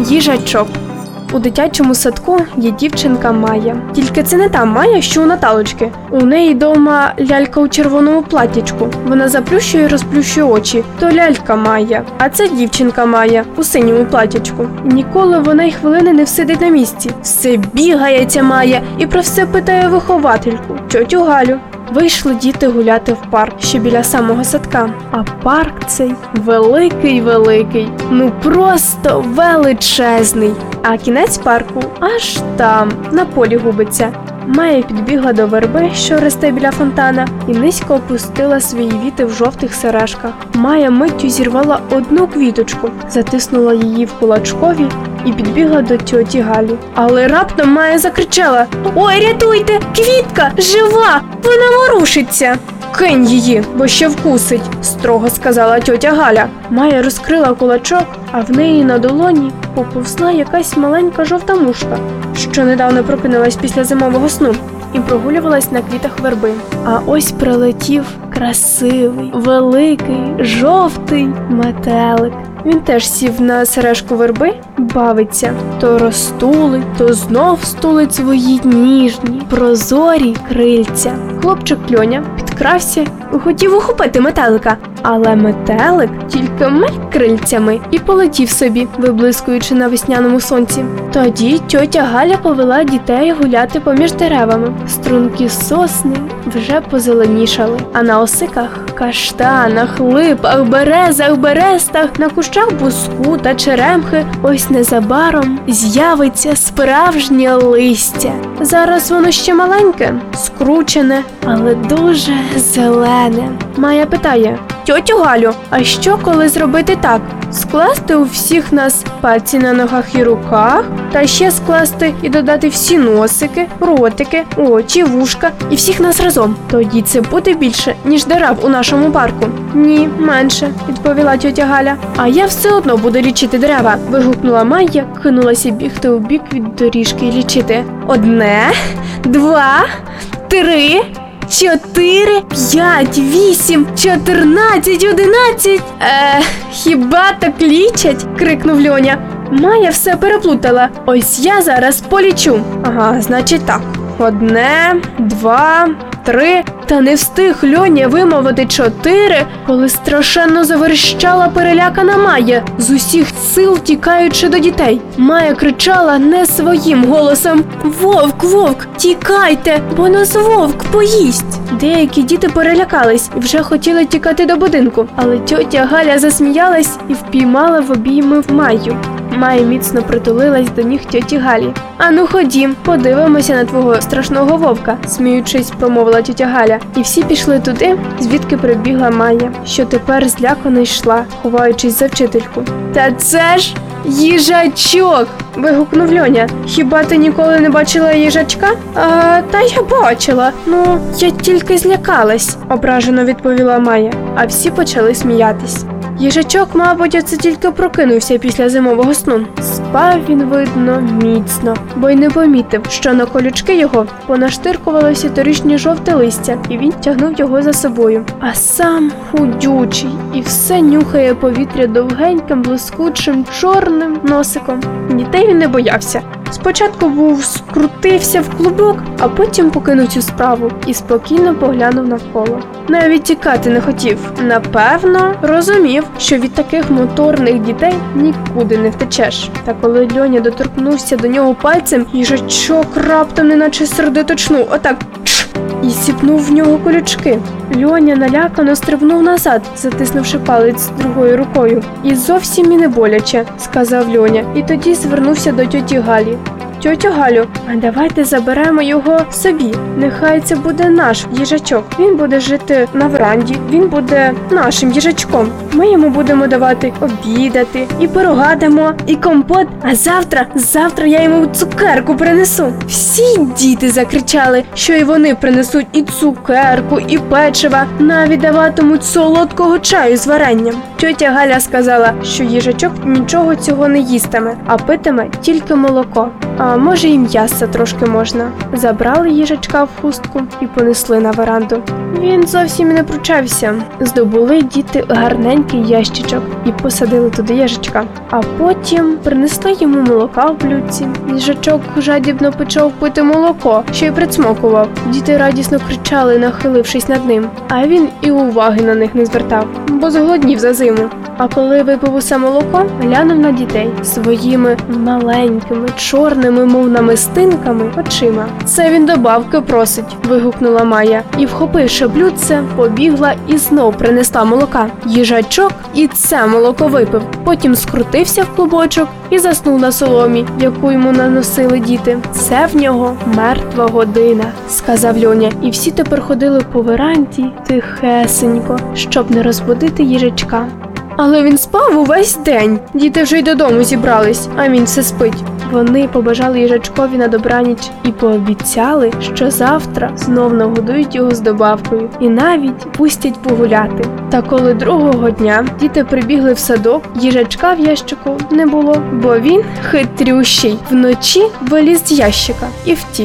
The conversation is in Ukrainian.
Їжачок. У дитячому садку є дівчинка Майя. Тільки це не та Майя, що у Наталочки. У неї дома лялька у червоному платтячку. Вона заплющує і розплющує очі. То лялька Майя. А це дівчинка Майя у синьому платтячку. І ніколи вона й хвилини не всидить на місці. Все бігає ця Майя і про все питає виховательку, тьотю Галю. Вийшли діти гуляти в парк, що біля самого садка. А парк цей великий-великий. Ну просто величезний. А кінець парку аж там, на полі губиться. Майя підбігла до верби, що росте біля фонтана, і низько опустила свої віти в жовтих сережках. Майя миттю зірвала одну квіточку, затиснула її в кулачкові і підбігла до тьоті Галі. Але раптом Майя закричала: «Ой, рятуйте! Квітка! Жива! Вона ворушиться!» «Кинь її, бо ще вкусить», – строго сказала тьотя Галя. Майя розкрила кулачок, а в неї на долоні поповзла якась маленька жовта мушка, що недавно прокинулась після зимового сну і прогулювалась на квітах верби. А ось прилетів красивий, великий, жовтий метелик. Він теж сів на сережку верби, бавиться. То розтулить, то знов стулить свої ніжні, прозорі крильця. Хлопчик Льоня підкрався і хотів ухопити метелика. Але метелик тільки мель крильцями і полетів собі, виблискуючи на весняному сонці. Тоді тьотя Галя повела дітей гуляти поміж деревами. Струнки сосни вже позеленішали, а на осиках, каштанах, липах, березах, берестах, на кущах буску та черемхи ось незабаром з'явиться справжнє листя. Зараз воно ще маленьке, скручене, але дуже зелене. Майя питає: «Тьотю Галю, а що коли зробити так? Скласти у всіх нас пальці на ногах і руках, та ще скласти і додати всі носики, ротики, очі, вушка і всіх нас разом. Тоді це буде більше, ніж дерев у нашому парку». «Ні, менше», – відповіла тьотя Галя. «А я все одно буду лічити дерева», – вигукнула Майя, кинулася бігти у бік від доріжки і лічити. 1, 2, 3... 4, 5, 8, 14, 11. Хіба так лічать? Крикнув Льоня. Майя все переплутала. Ось я зараз полічу. Ага, значить так. 1, 2, 3. Та не встиг Льоня вимовити 4, коли страшенно заверещала перелякана Майя, з усіх сил тікаючи до дітей. Майя кричала не своїм голосом: «Вовк, вовк, тікайте, бо нас вовк поїсть!» Деякі діти перелякались і вже хотіли тікати до будинку, але тьотя Галя засміялась і впіймала в обійми в Майю. Майя міцно притулилась до ніг тьоті Галі. «Ану ходім, подивимося на твого страшного вовка», – сміючись, промовила тьотя Галя. І всі пішли туди, звідки прибігла Майя, що тепер злякано йшла, ховаючись за вчительку. «Та це ж їжачок!» – вигукнув Льоня. «Хіба ти ніколи не бачила їжачка?» Та я бачила. Ну, я тільки злякалась», – ображено відповіла Майя. А всі почали сміятись. Їжачок, мабуть, оце тільки прокинувся після зимового сну. Спав він, видно, міцно, бо й не помітив, що на колючки його понаштиркувалося торішнє жовте листя, і він тягнув його за собою. А сам худючий і все нюхає повітря довгеньким, блискучим, чорним носиком. Дітей він не боявся. Спочатку скрутився в клубок, а потім покинув цю справу і спокійно поглянув навколо. Навіть тікати не хотів. Напевно, розумів, що від таких моторних дітей нікуди не втечеш. Та коли Льоня доторкнувся до нього пальцем, їжачок раптом неначе сердито чнув, отак і сіпнув в нього колючки. Льоня налякано стрибнув назад, затиснувши палець другою рукою. «І зовсім і не боляче», – сказав Льоня, і тоді звернувся до тьоті Галі. «Тьотю Галю, а давайте заберемо його собі. Нехай це буде наш їжачок. Він буде жити на веранді, він буде нашим їжачком. Ми йому будемо давати обідати, і пирога дамо, і компот. А завтра я йому цукерку принесу». Всі діти закричали, що і вони принесуть і цукерку, і печива, навіть даватимуть солодкого чаю з варенням. Тьотя Галя сказала, що їжачок нічого цього не їстиме, а питиме тільки молоко. а може і м'яса трошки можна. Забрали їжачка в хустку і понесли на веранду. Він зовсім не пручався. Здобули діти гарненький ящичок і посадили туди їжачка. А потім принесли йому молока в блюдці. Їжачок жадібно почав пити молоко, що й прицмокував. Діти радісно кричали, нахилившись над ним. А він і уваги на них не звертав, бо зголоднів за зиму. А коли випив усе молоко, глянув на дітей своїми маленькими, чорними, мов намистинками, очима. «Це він добавки просить», – вигукнула Майя. І, вхопивши блюдце, побігла і знов принесла молока. Їжачок і це молоко випив. Потім скрутився в клубочок і заснув на соломі, яку йому наносили діти. «Це в нього мертва година», – сказав Льоня. І всі тепер ходили по веранді тихесенько, щоб не розбудити їжачка. Але він спав увесь день. Діти вже й додому зібрались, а він все спить. Вони побажали їжачкові на добраніч і пообіцяли, що завтра знов нагодують його з добавкою і навіть пустять погуляти. Та коли другого дня діти прибігли в садок, їжачка в ящику не було, бо він хитрющий. Вночі виліз з ящика і втік.